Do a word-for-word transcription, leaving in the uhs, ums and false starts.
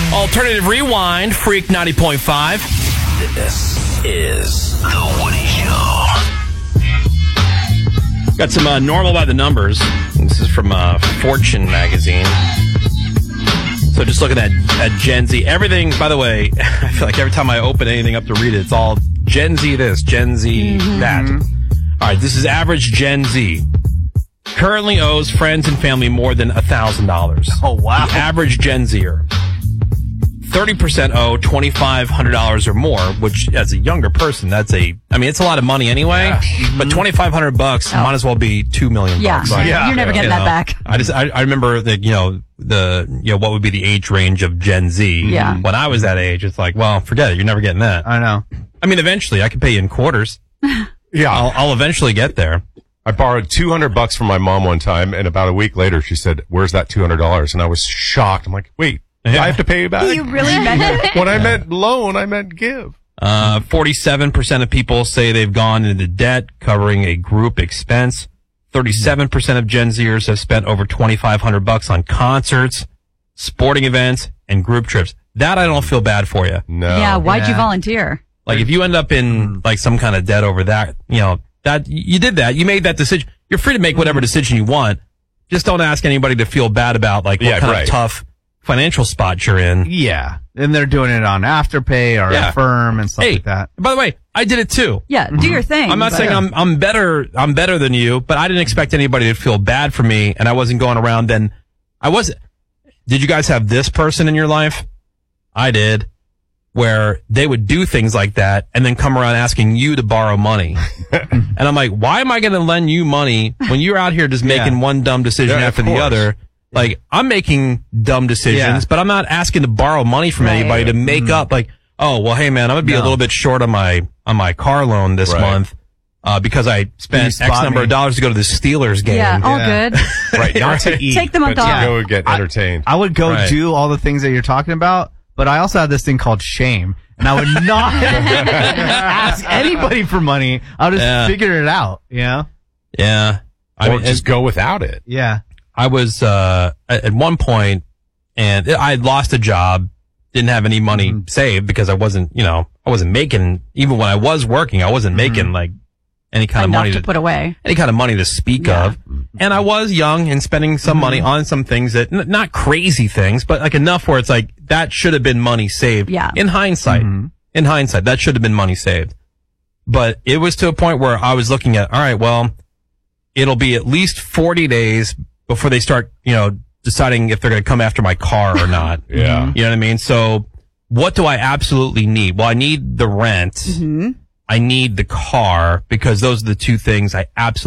Alternative Rewind, Freak ninety point five. This is The Woody Show. Got some uh, Normal by the Numbers. This is from uh, Fortune magazine. So just looking at, at Gen Z. Everything, by the way, I feel like every time I open anything up to read it, it's all Gen Z this, Gen Z mm-hmm. that. All right, this is average Gen Z. Currently owes friends and family more than one thousand dollars. Oh, wow. The average Gen Zer. thirty percent owe twenty-five hundred dollars or more, which as a younger person, that's a, I mean, it's a lot of money anyway, yeah. mm-hmm. but twenty-five hundred bucks oh. might as well be two million yeah. bucks. Right. Yeah. You're never getting you that know, back. I just, I, I remember that, you know, the, you know, what would be the age range of Gen Z. Yeah. When I was that age, it's like, well, forget it. You're never getting that. I know. I mean, eventually I could pay you in quarters. Yeah. I'll, I'll eventually get there. I borrowed two hundred bucks from my mom one time, and about a week later, she said, "Where's that two hundred dollars?" And I was shocked. I'm like, wait, yeah. I have to pay you back? You really meant it? When I meant loan, I meant give. Uh, forty-seven percent of people say they've gone into debt covering a group expense. thirty-seven percent of Gen Zers have spent over twenty-five hundred bucks on concerts, sporting events, and group trips. That I don't feel bad for you. No. Yeah, why'd Yeah. you volunteer? Like, if you end up in, like, some kind of debt over that, you know, that, you did that. You made that decision. You're free to make whatever decision you want. Just don't ask anybody to feel bad about, like, what Yeah, kind right. of tough financial spot you're in. Yeah. And they're doing it on Afterpay or Yeah. Affirm and stuff Hey, like that. by the way, I did it too. Yeah, do your thing. I'm not but- saying I'm I'm better I'm better than you, but I didn't expect anybody to feel bad for me, and I wasn't going around then. I was. Did you guys have this person in your life? I did, where they would do things like that and then come around asking you to borrow money. And I'm like, why am I going to lend you money when you're out here just making Yeah. one dumb decision Yeah, after of the course. other? Like, I'm making dumb decisions, Yeah. but I'm not asking to borrow money from Right. anybody to make up, like, oh, well, hey man, I'm gonna be a No. little bit short on my on my car loan this Right. month uh, because I You spent X spot number me. of dollars to go to the Steelers game. Yeah, all Yeah. good. Right, not to eat, Take the month but to off. go and get entertained. I would go Right. do all the things that you're talking about, but I also have this thing called shame. And I would not ask anybody for money. I'll just Yeah. figure it out, you know? Yeah, I or mean, just go without it. Yeah. I was uh, at at one point, and I had lost a job, didn't have any money Mm-hmm. saved because I wasn't, you know, I wasn't making, even when I was working, I wasn't Mm-hmm. making like any kind of Enough money to put away. any kind of money to speak Yeah. of. And I was young and spending some money on some things that, n- not crazy things, but like enough where it's like, that should have been money saved. Yeah. In hindsight, in hindsight, that should have been money saved. But it was to a point where I was looking at, all right, well, it'll be at least forty days before they start, you know, deciding if they're going to come after my car or not. Yeah. You know what I mean? So what do I absolutely need? Well, I need the rent. I need the car because those are the two things I absolutely